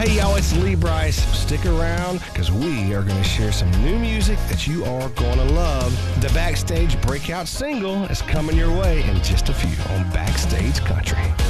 Hey y'all, it's Lee Bryce. Stick around because we are going to share some new music that you are going to love. The Backstage breakout single is coming your way in just a few on Backstage Country.